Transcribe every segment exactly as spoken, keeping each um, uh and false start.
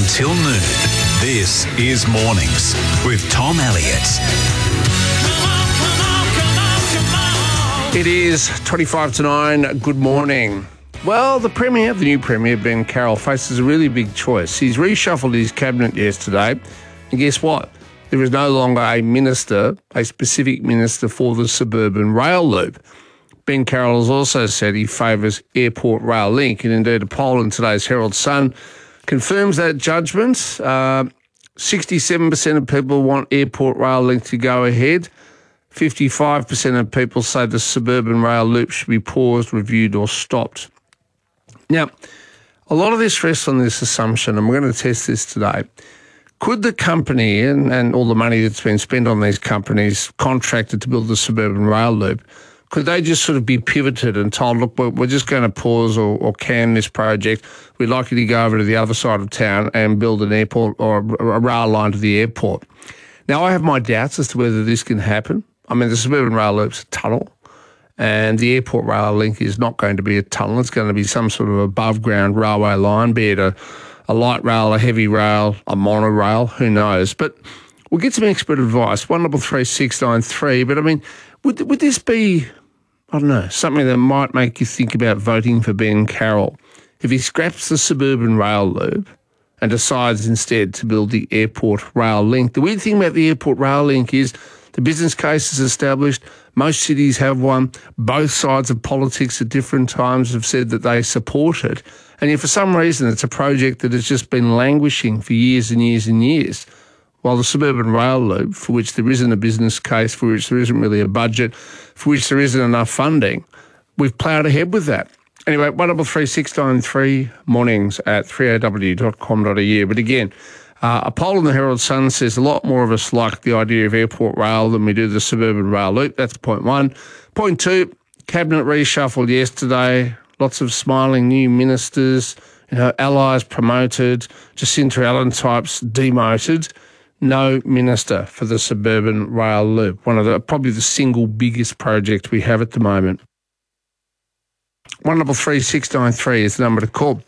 until noon. This is Mornings with Tom Elliott. It is twenty-five to nine. Good morning. Well, the Premier, the new Premier, Ben Carroll, faces a really big choice. He's reshuffled his cabinet yesterday, and guess what? There is no longer a minister, a specific minister for the suburban rail loop. Ben Carroll has also said he favours Airport Rail Link, and indeed a poll in today's Herald Sun confirms that judgment. Uh, sixty-seven percent of people want Airport Rail Link to go ahead. fifty-five percent of people say the suburban rail loop should be paused, reviewed or stopped. Now, a lot of this rests on this assumption, and we're going to test this today. Could the company and, and all the money that's been spent on these companies contracted to build the suburban rail loop, could they just sort of be pivoted and told, look, we're, we're just going to pause or, or can this project. We'd like you to go over to the other side of town and build an airport or a rail line to the airport. Now, I have my doubts as to whether this can happen. I mean, the suburban rail loop's a tunnel, and the airport rail link is not going to be a tunnel. It's going to be some sort of above-ground railway line, be it a, a light rail, a heavy rail, a monorail, who knows. But we'll get some expert advice, one double three six nine three. But, I mean, would would this be, I don't know, something that might make you think about voting for Ben Carroll if he scraps the suburban rail loop and decides instead to build the airport rail link? The weird thing about the airport rail link is the business case is established. Most cities have one. Both sides of politics at different times have said that they support it. And yet for some reason it's a project that has just been languishing for years and years and years. While the suburban rail loop, for which there isn't a business case, for which there isn't really a budget, for which there isn't enough funding, we've ploughed ahead with that. Anyway, one double three six nine three, mornings at three a w dot com dot a u. But again, uh, a poll in the Herald Sun says a lot more of us like the idea of airport rail than we do the suburban rail loop. That's point one. Point two, cabinet reshuffled yesterday. Lots of smiling new ministers, you know, allies promoted, Jacinta Allen types demoted. No minister for the suburban rail loop, one of the probably the single biggest project we have at the moment. one double three six nine three is the number to call.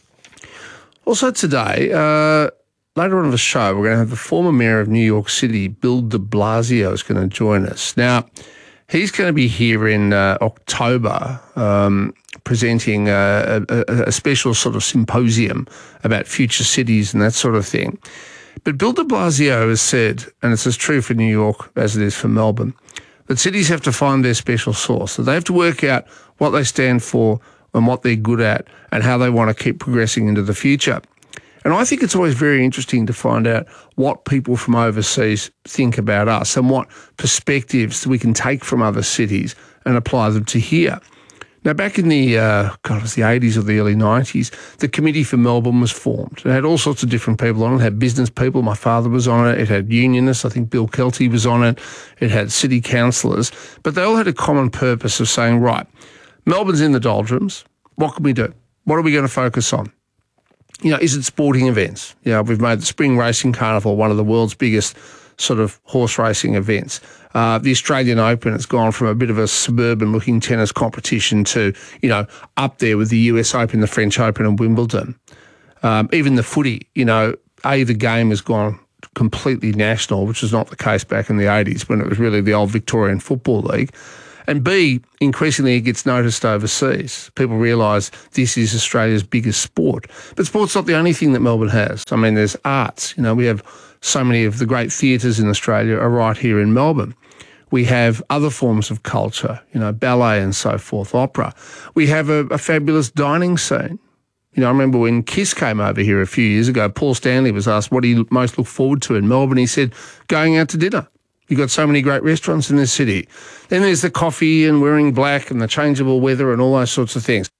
Also today, uh, later on in the show, we're going to have the former mayor of New York City, Bill de Blasio, is going to join us. Now, he's going to be here in uh, October um, presenting a, a, a special sort of symposium about future cities and that sort of thing. But Bill de Blasio has said, and it's as true for New York as it is for Melbourne, that cities have to find their special sauce, that they have to work out what they stand for and what they're good at and how they want to keep progressing into the future. And I think it's always very interesting to find out what people from overseas think about us and what perspectives we can take from other cities and apply them to here. Now, back in the, uh, God, it was the eighties or the early nineties, the Committee for Melbourne was formed. It had all sorts of different people on it. It had business people. My father was on it. It had unionists. I think Bill Kelty was on it. It had city councillors. But they all had a common purpose of saying, right, Melbourne's in the doldrums. What can we do? What are we going to focus on? You know, is it sporting events? You know, we've made the Spring Racing Carnival one of the world's biggest sort of horse racing events. Uh, the Australian Open has gone from a bit of a suburban-looking tennis competition to, you know, up there with the U S Open, the French Open and Wimbledon. Um, even the footy, you know, A, the game has gone completely national, which was not the case back in the eighties when it was really the old Victorian Football League. And B, increasingly it gets noticed overseas. People realise this is Australia's biggest sport. But sport's not the only thing that Melbourne has. I mean, there's arts. You know, we have so many of the great theatres in Australia are right here in Melbourne. We have other forms of culture, you know, ballet and so forth, opera. We have a, a fabulous dining scene. You know, I remember when Kiss came over here a few years ago, Paul Stanley was asked what he most looked forward to in Melbourne. He said, going out to dinner. You've got so many great restaurants in this city. Then there's the coffee and wearing black and the changeable weather and all those sorts of things.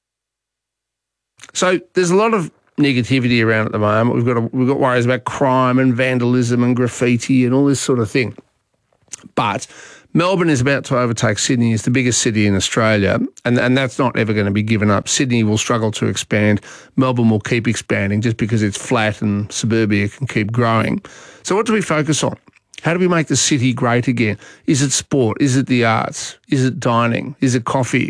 So there's a lot of negativity around at the moment. We've got a, we've got worries about crime and vandalism and graffiti and all this sort of thing. But Melbourne is about to overtake Sydney as the biggest city in Australia, and, and that's not ever going to be given up. Sydney will struggle to expand. Melbourne will keep expanding just because it's flat and suburbia can keep growing. So what do we focus on? How do we make the city great again? Is it sport? Is it the arts? Is it dining? Is it coffee?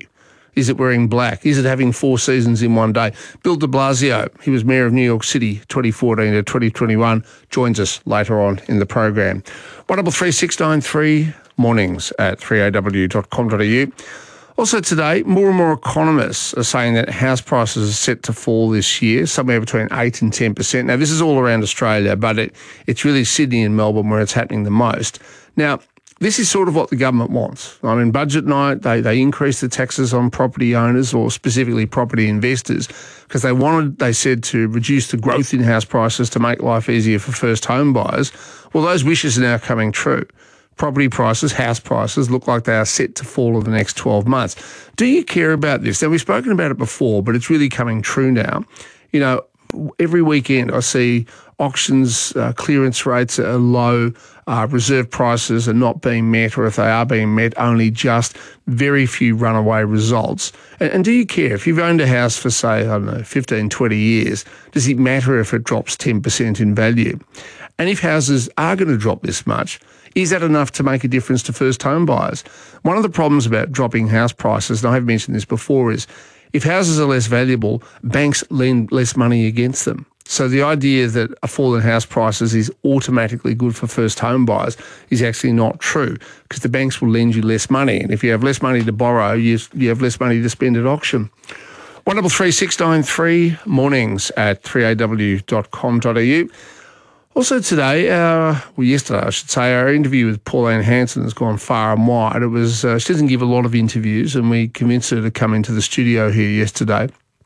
Is it wearing black? Is it having four seasons in one day? Bill de Blasio, he was Mayor of New York City twenty fourteen to twenty twenty-one, joins us later on in the program. one three three six nine three, mornings at three a w dot com dot a u. Also today, more and more economists are saying that house prices are set to fall this year, somewhere between eight and ten percent. Now, this is all around Australia, but it, it's really Sydney and Melbourne where it's happening the most. Now, this is sort of what the government wants. I mean, budget night, they, they increased the taxes on property owners, or specifically property investors, because they wanted, they said, to reduce the growth in house prices to make life easier for first home buyers. Well, those wishes are now coming true. Property prices, house prices, look like they are set to fall in the next twelve months. Do you care about this? Now, we've spoken about it before, but it's really coming true now. You know, every weekend I see auctions, uh, clearance rates are low, uh, reserve prices are not being met, or if they are being met, only just very few runaway results. And, and do you care? If you've owned a house for, say, I don't know, fifteen, twenty years, does it matter if it drops ten percent in value? And if houses are going to drop this much, is that enough to make a difference to first home buyers? One of the problems about dropping house prices, and I have mentioned this before, is if houses are less valuable, banks lend less money against them. So the idea that a fall in house prices is automatically good for first home buyers is actually not true, because the banks will lend you less money. And if you have less money to borrow, you, you have less money to spend at auction. one three three six nine three, mornings at three a w dot com dot a u. Also today, uh, well yesterday I should say, our interview with Pauline Hanson has gone far and wide. It was uh, she doesn't give a lot of interviews, and we convinced her to come into the studio here yesterday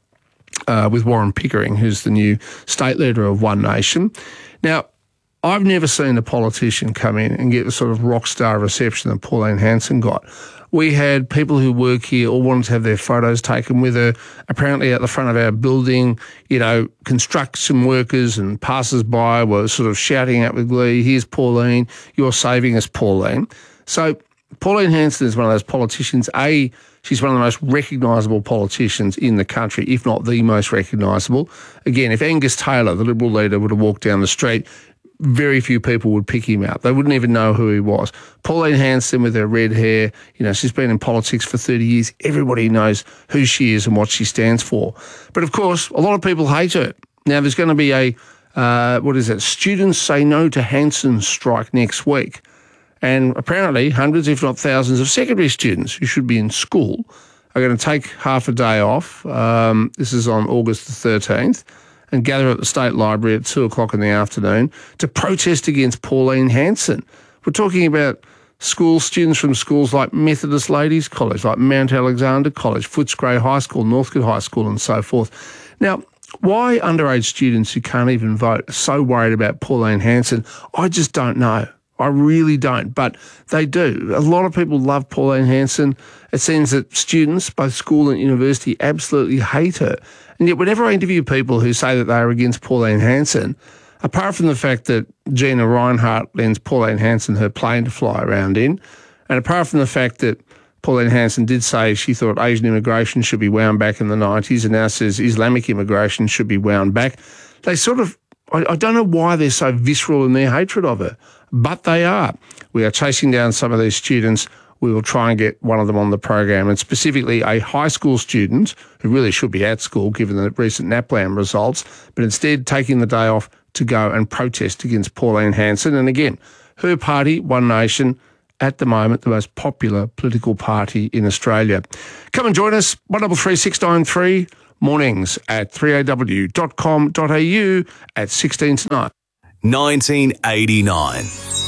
uh, with Warren Pickering, who's the new state leader of One Nation. Now, I've never seen a politician come in and get the sort of rock star reception that Pauline Hanson got. We had people who work here all wanted to have their photos taken with her. Apparently at the front of our building, you know, construction workers and passers-by were sort of shouting out with glee, "Here's Pauline, you're saving us, Pauline." So Pauline Hanson is one of those politicians. A, she's one of the most recognisable politicians in the country, if not the most recognisable. Again, if Angus Taylor, the Liberal leader, would have walked down the street, very few people would pick him out. They wouldn't even know who he was. Pauline Hanson with her red hair, you know, she's been in politics for thirty years. Everybody knows who she is and what she stands for. But of course, a lot of people hate her. Now, there's going to be a, uh, what is it, Students Say No to Hanson strike next week. And apparently hundreds, if not thousands, of secondary students who should be in school are going to take half a day off. Um, this is on August the thirteenth. And gather at the State Library at two o'clock in the afternoon to protest against Pauline Hanson. We're talking about school students from schools like Methodist Ladies College, like Mount Alexander College, Footscray High School, Northcote High School, and so forth. Now, why underage students who can't even vote are so worried about Pauline Hanson, I just don't know. I really don't, but they do. A lot of people love Pauline Hanson. It seems that students, both school and university, absolutely hate her. And yet whenever I interview people who say that they are against Pauline Hanson, apart from the fact that Gina Rinehart lends Pauline Hanson her plane to fly around in, and apart from the fact that Pauline Hanson did say she thought Asian immigration should be wound back in the nineties and now says Islamic immigration should be wound back, they sort of, I, I don't know why they're so visceral in their hatred of her, but they are. We are chasing down some of these students. We will try and get one of them on the program, and specifically a high school student who really should be at school given the recent NAPLAN results, but instead taking the day off to go and protest against Pauline Hanson. And again, her party, One Nation, at the moment the most popular political party in Australia. Come and join us, one three three six nine three, mornings at three a w dot com dot a u at sixteen to nine. nineteen eighty-nine.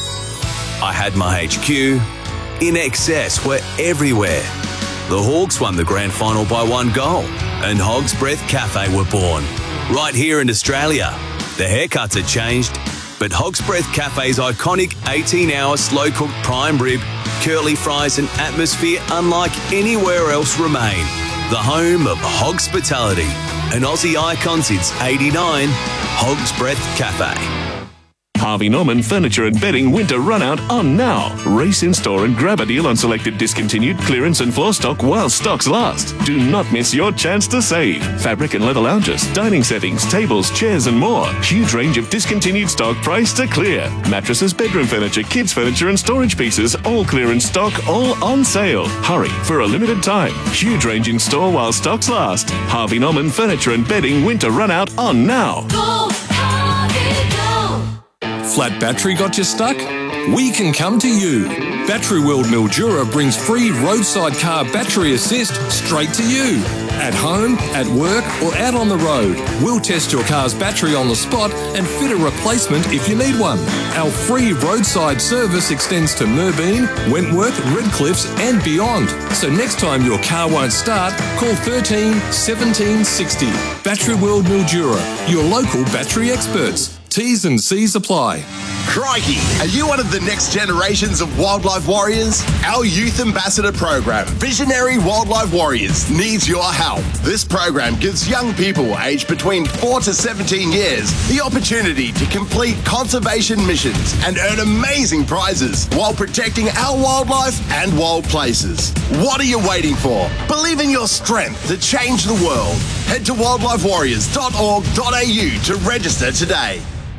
I had my H Q. In Excess were everywhere. The Hawks won the grand final by one goal, and Hog's Breath Cafe were born. Right here in Australia. The haircuts had changed, but Hog's Breath Cafe's iconic eighteen-hour slow-cooked prime rib, curly fries and atmosphere unlike anywhere else remain. The home of Hogspitality, an Aussie icon since eighty-nine, Hog's Breath Cafe. Harvey Norman Furniture and Bedding Winter Runout on now. Race in store and grab a deal on selected discontinued clearance and floor stock while stocks last. Do not miss your chance to save. Fabric and leather lounges, dining settings, tables, chairs and more. Huge range of discontinued stock priced to clear. Mattresses, bedroom furniture, kids furniture and storage pieces, all clearance stock, all on sale. Hurry for a limited time. Huge range in store while stocks last. Harvey Norman Furniture and Bedding Winter Runout on now. Go, Harvey, go. Flat battery got you stuck? We can come to you. Battery World Mildura brings free roadside car battery assist straight to you. At home, at work or out on the road, we'll test your car's battery on the spot and fit a replacement if you need one. Our free roadside service extends to Merbeen, Wentworth, Redcliffs and beyond. So next time your car won't start, call thirteen seventeen sixty. Battery World Mildura, your local battery experts. T's and C's apply. Crikey, are you one of the next generations of wildlife warriors? Our youth ambassador program, Visionary Wildlife Warriors, needs your help. This program gives young people aged between four to seventeen years the opportunity to complete conservation missions and earn amazing prizes while protecting our wildlife and wild places. What are you waiting for? Believe in your strength to change the world. Head to wildlife warriors dot org dot a u to register today.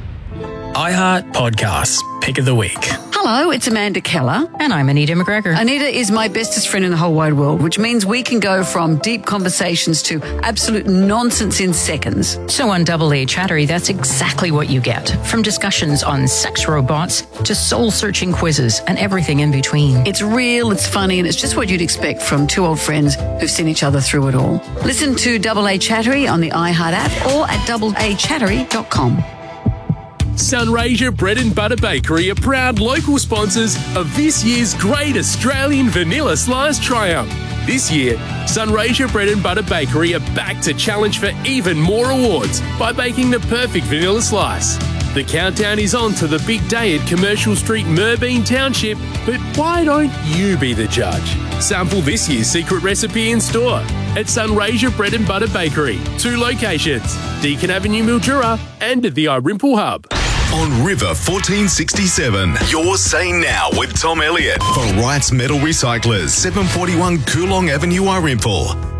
iHeart Podcasts, Pick of the Week. Hello, it's Amanda Keller. And I'm Anita McGregor. Anita is my bestest friend in the whole wide world, which means we can go from deep conversations to absolute nonsense in seconds. So on Double A Chattery, that's exactly what you get. From discussions on sex robots to soul-searching quizzes and everything in between. It's real, it's funny, and it's just what you'd expect from two old friends who've seen each other through it all. Listen to Double A Chattery on the iHeart app or at double a chattery dot com. Sunraysia Bread and Butter Bakery are proud local sponsors of this year's Great Australian Vanilla Slice Triumph. This year, Sunraysia Bread and Butter Bakery are back to challenge for even more awards by baking the perfect vanilla slice. The countdown is on to the big day at Commercial Street, Merbeen Township, but why don't you be the judge? Sample this year's secret recipe in store at Sunraysia Bread and Butter Bakery. Two locations, Deakin Avenue, Mildura and at the Irimple Hub. On River fourteen sixty-seven, you're saying now with Tom Elliott for Wright's Metal Recyclers, seven forty-one Coolong Avenue, Irimple.